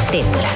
atendre.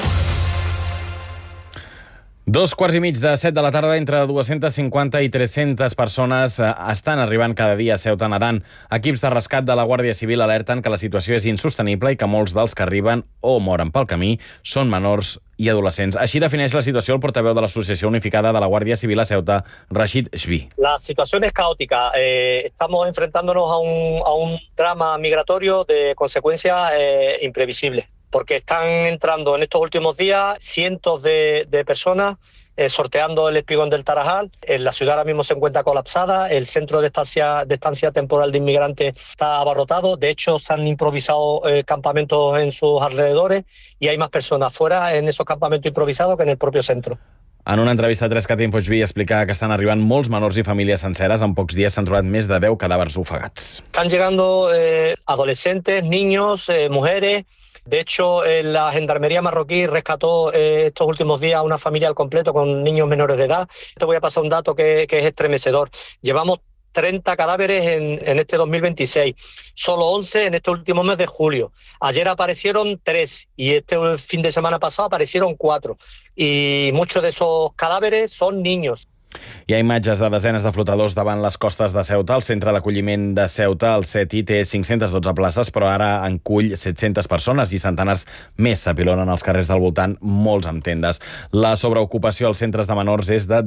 2:15 de la tarda, entre 250 i 300 persones estan arribant cada dia a Ceuta nedant. Equips de rescat de la Guàrdia Civil alerten que la situació és insostenible i que molts dels que arriben o moren pel camí són menors i adolescents. Així defineix la situació el portaveu de l'Associació Unificada de la Guàrdia Civil a Ceuta, Rashid Shbi. La situación es caótica. Estamos enfrentándonos a un drama migratorio de consecuencias imprevisibles, porque están entrando en estos últimos días cientos de personas sorteando el espigón del Tarajal. La ciudad ahora mismo se encuentra colapsada, el centro de estancia temporal de inmigrantes está abarrotado. De hecho, se han improvisado campamentos en sus alrededores y hay más personas fuera en esos campamentos improvisados que en el propio centro. En una entrevista a 3cat Info, Shbi explica que estan arribant molts menors i famílies senceres. En pocs dies s'han trobat més de 10 cadàvers ofegats. Están llegando adolescentes, niños, mujeres. De hecho, la Gendarmería marroquí rescató estos últimos días a una familia al completo con niños menores de edad. Te voy a pasar un dato que es estremecedor. Llevamos 30 cadáveres en este 2026, solo 11 en este último mes de julio. Ayer aparecieron 3 y este fin de semana pasado aparecieron 4. Y muchos de esos cadáveres son niños. Hi ha imatges de desenes de flotadors davant les costes de Ceuta. El centre d'acolliment de Ceuta, el CETI, té 512 places, però ara en cull 700 persones i centenars més s'apilonen als carrers del voltant, molts amb tendes. La sobreocupació als centres de menors és del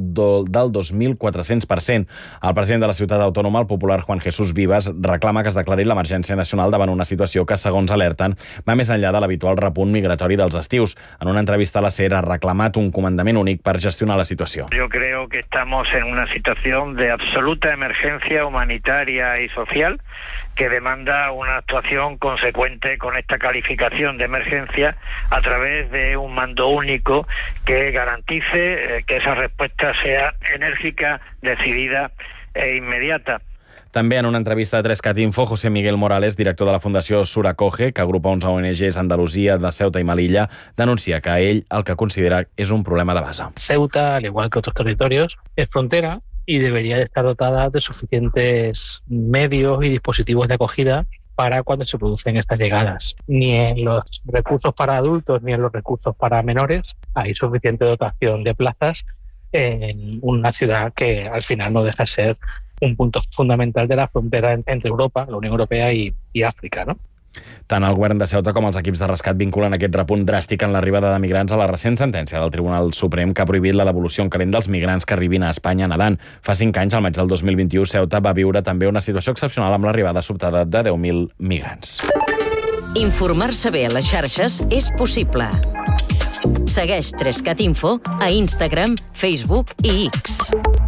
2.400%. El president de la ciutat autònoma, el popular Juan Jesús Vivas, reclama que es declari l'emergència nacional davant una situació que, segons alerten, va més enllà de l'habitual repunt migratori dels estius. En una entrevista a la SER ha reclamat un comandament únic per gestionar la situació. Yo creo que estamos en una situación de absoluta emergencia humanitaria y social que demanda una actuación consecuente con esta calificación de emergencia a través de un mando único que garantice que esa respuesta sea enérgica, decidida e inmediata. També en una entrevista a 3cat Info, José Miguel Morales, director de la Fundació Suracoge, que agrupa 11 ONGs a Andalusia, de Ceuta i Melilla, denuncia que ell el que considera és un problema de base. Ceuta, al igual que otros territorios, es frontera y debería de estar dotada de suficientes medios y dispositivos de acogida para cuando se producen estas llegadas. Ni en los recursos para adultos ni en los recursos para menores hay suficiente dotación de plazas en una ciudad que al final no deja de ser un punto fundamental de la frontera entre Europa, la Unió Europea i Àfrica, no? Tant el govern de Ceuta com els equips de rescat vinculen aquest repunt dràstic en l'arribada de migrants a la recent sentència del Tribunal Suprem que ha prohibit la devolució en calent dels migrants que arribin a Espanya nedant. Fa 5 anys, al maig del 2021, Ceuta va viure també una situació excepcional amb l'arribada sobtada de 10.000 migrants. Informar-se bé a les xarxes és possible. Segueix 3cat Info a Instagram, Facebook i X.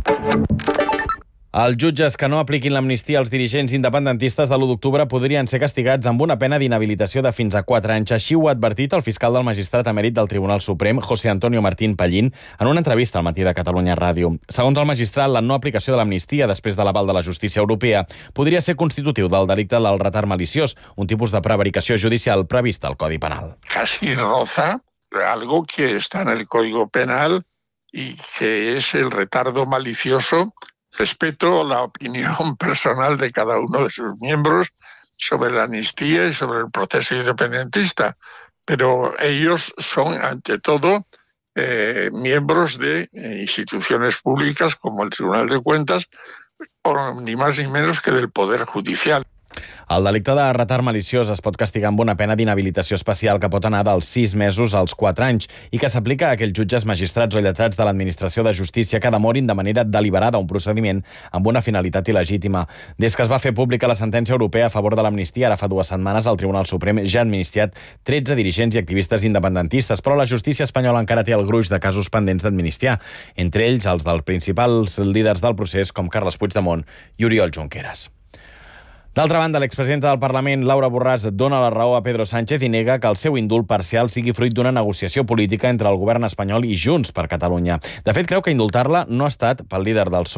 Els jutges que no apliquin l'amnistia als dirigents independentistes de l'1 d'octubre podrien ser castigats amb una pena d'inhabilitació de fins a 4 anys. Així ho ha advertit el fiscal del magistrat emèrit del Tribunal Suprem, José Antonio Martín Pallín, en una entrevista al Matí de Catalunya Ràdio. Segons el magistrat, la no aplicació de l'amnistia després de l'aval de la justícia europea podria ser constitutiu del delicte del retard maliciós, un tipus de prevaricació judicial previst al Codi Penal. Casi roza algo que está en el Código Penal y que es el retardo malicioso. Respeto la opinión personal de cada uno de sus miembros sobre la amnistía y sobre el proceso independentista, pero ellos son, ante todo, miembros de instituciones públicas como el Tribunal de Cuentas, o ni más ni menos que del Poder Judicial. El delicte de retard maliciós es pot castigar amb una pena d'inhabilitació especial que pot anar dels 6 mesos als 4 anys i que s'aplica a aquells jutges, magistrats o lletrats de l'administració de justícia que demorin de manera deliberada un procediment amb una finalitat il·legítima. Des que es va fer pública la sentència europea a favor de l'amnistia, ara fa 2 setmanes, el Tribunal Suprem ja ha amnistiat 13 dirigents i activistes independentistes, però la justícia espanyola encara té el gruix de casos pendents d'amnistiar, entre ells els dels principals líders del procés com Carles Puigdemont i Oriol Junqueras. D'altra banda, l'expresidenta del Parlament, Laura Borràs, dona la raó a Pedro Sánchez i nega que el seu indult parcial sigui fruit d'una negociació política entre el govern espanyol i Junts per Catalunya. De fet, creu que indultar-la no ha estat pel líder del PSOE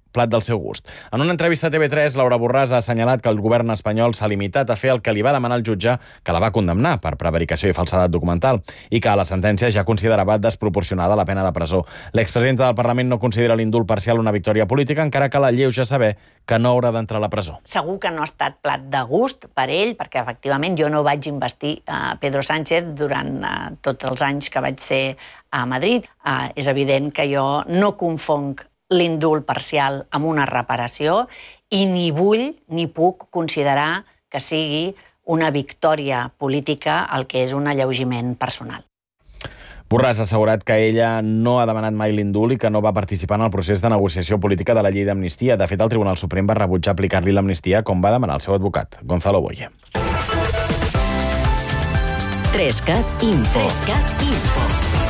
plat del seu gust. En una entrevista a TV3, Laura Borràs ha assenyalat que el govern espanyol s'ha limitat a fer el que li va demanar el jutge que la va condemnar per prevaricació i falsedat documental i que a la sentència ja considerava desproporcionada la pena de presó. L'expresidenta del Parlament no considera l'indult parcial una victòria política, encara que la lleuja saber que no haurà d'entrar a la presó. Segur que no ha estat plat de gust per ell, perquè efectivament jo no vaig investir Pedro Sánchez durant tots els anys que vaig ser a Madrid. És evident que jo no confonc l'indult parcial amb una reparació i ni vull ni puc considerar que sigui una victòria política el que és un alleugiment personal. Borràs ha assegurat que ella no ha demanat mai l'indult i que no va participar en el procés de negociació política de la llei d'amnistia. De fet, el Tribunal Suprem va rebutjar aplicar-li l'amnistia com va demanar el seu advocat, Gonzalo Boye. 3CAT Info.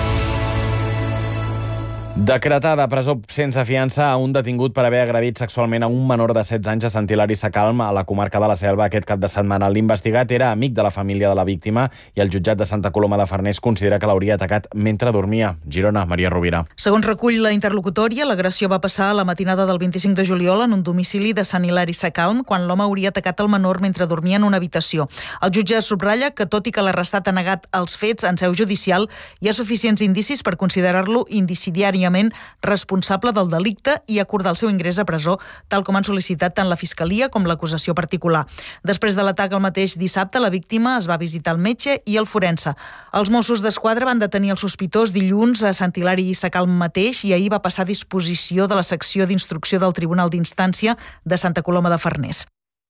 Decretada presó sense fiança a un detingut per haver agredit sexualment a un menor de 16 anys a Sant Hilari Sacalm, a la comarca de la Selva, aquest cap de setmana. L'investigat era amic de la família de la víctima i el jutjat de Santa Coloma de Farners considera que l'hauria atacat mentre dormia. Girona, Maria Rovira. Segons recull la interlocutòria, l'agressió va passar a la matinada del 25 de juliol en un domicili de Sant Hilari Sacalm, quan l'home hauria atacat el menor mentre dormia en una habitació. El jutge subratlla que, tot i que l'arrestat ha negat els fets en seu judicial, hi ha suficients indicis per considerar-lo indicidiàriament responsable del delicte i acordar el seu ingrés a presó, tal com han sol·licitat tant la Fiscalia com l'acusació particular. Després de l'atac el mateix dissabte, la víctima es va visitar el metge i el forense. Els Mossos d'Esquadra van detenir el sospitós dilluns a Sant Hilari Sacalm mateix i ahir va passar a disposició de la secció d'instrucció del Tribunal d'Instància de Santa Coloma de Farners.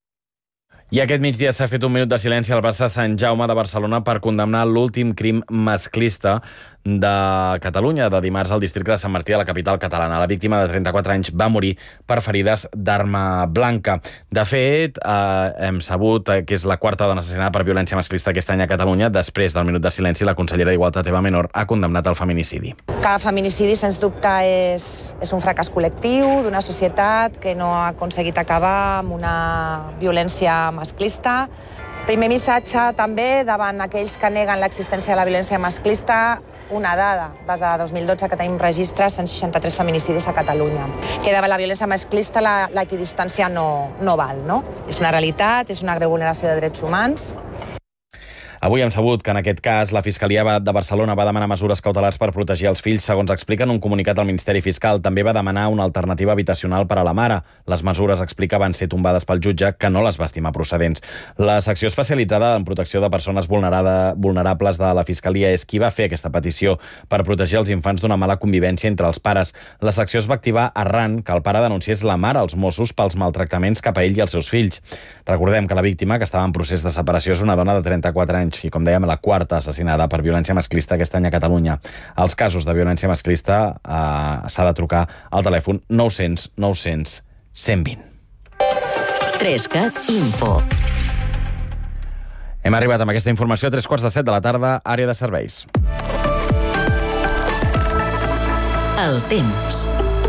I aquest migdia s'ha fet un minut de silenci al Barça Sant Jaume de Barcelona per condemnar l'últim crim masclista de Catalunya, de dimarts al districte de Sant Martí, a la capital catalana. La víctima de 34 anys va morir per ferides d'arma blanca. De fet, hem sabut que és la quarta dona assassinada per violència masclista aquest any a Catalunya. Després del minut de silenci, la consellera d'Igualtat, Eva Menor, ha condemnat el feminicidi. Cada feminicidi, sens dubte, és un fracàs col·lectiu d'una societat que no ha aconseguit acabar amb una violència masclista. Primer missatge també davant aquells que neguen l'existència de la violència masclista. Una dada, des de 2012 que tenim registres, 163 feminicidis a Catalunya. Que davant la violència masclista l'equidistància no val, no? És una realitat, és una greu vulneració de drets humans. Avui hem sabut que en aquest cas la Fiscalia de Barcelona va demanar mesures cautelars per protegir els fills. Segons explica en un comunicat al Ministeri Fiscal, també va demanar una alternativa habitacional per a la mare. Les mesures, explica, van ser tombades pel jutge, que no les va estimar procedents. La secció especialitzada en protecció de persones vulnerables de la Fiscalia és qui va fer aquesta petició per protegir els infants d'una mala convivència entre els pares. La secció es va activar arran que el pare denunciés la mare als Mossos pels maltractaments cap a ell i els seus fills. Recordem que la víctima, que estava en procés de separació, és una dona de 34 anys i, com dèiem, la quarta assassinada per violència masclista aquest any a Catalunya. Els casos de violència masclista s'ha de trucar al telèfon 900 900 120. 3CAT Info. Hem arribat amb aquesta informació a 3:15 de la tarda, àrea de serveis. El temps.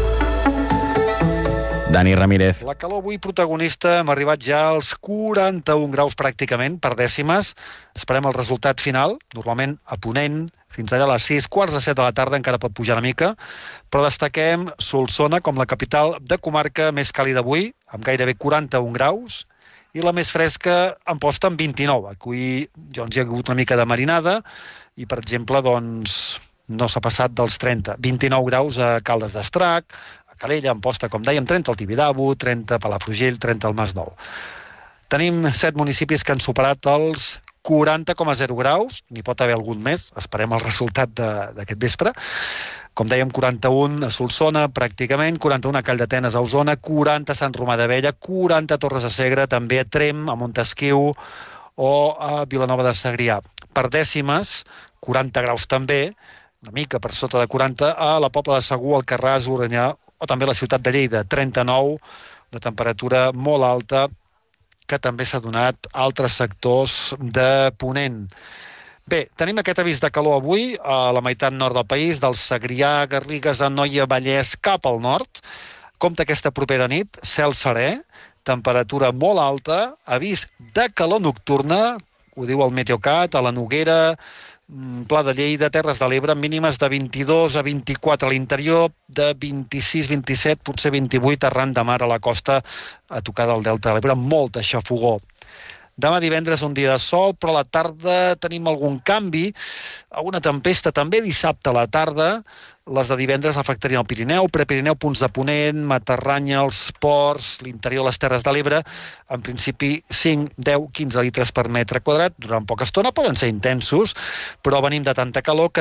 Dani Ramírez. La calor avui protagonista, hem arribat ja als 41 graus pràcticament, per dècimes. Esperem el resultat final, normalment a Ponent, fins allà a les 6:15 de la tarda, encara pot pujar una mica, però destaquem Solsona com la capital de comarca més càlida avui, amb gairebé 41 graus, i la més fresca en posta amb 29. Avui doncs, hi ha hagut una mica de marinada i, per exemple, doncs, no s'ha passat dels 30. 29 graus a Caldes d'Estrac, Calella, Amposta, com dèiem, 30 al Tibidabo, 30 a Palafrugell, 30 al Masnou. Tenim 7 municipis que han superat els 40,0 graus, n'hi pot haver algun més, esperem el resultat d'aquest vespre. Com dèiem, 41 a Solsona, pràcticament, 41 a Calldetenes, a Osona, 40 a Sant Romà d'Abella, 40 a Torres de Segre, també a Tremp, a Montesquiu o a Vilanova de Segrià. Per dècimes, 40 graus també, una mica per sota de 40, a la Pobla de Segur, Alcarràs, Oranyà, o també la ciutat de Lleida, 39, de temperatura molt alta, que també s'ha donat a altres sectors de Ponent. Bé, tenim aquest avís de calor avui a la meitat nord del país, del Segrià, Garrigues, Anoia, Vallès, cap al nord. Compte aquesta propera nit, cel serè, temperatura molt alta, avís de calor nocturna, ho diu el Meteocat, a la Noguera, Pla de Lleida, Terres de l'Ebre, mínimes de 22 a 24 a l'interior, de 26, 27, potser 28 arran de mar a la costa, a tocar del Delta de l'Ebre, molt de xafogó. Demà divendres un dia de sol, però a la tarda tenim algun canvi, alguna tempesta també dissabte a la tarda. Les de divendres afectarien el Pirineu, Prepirineu, punts de Ponent, Matarranya, els ports, l'interior de les Terres de l'Ebre, en principi 5, 10, 15 litres per metre quadrat, durant poca estona poden ser intensos, però venim de tanta calor que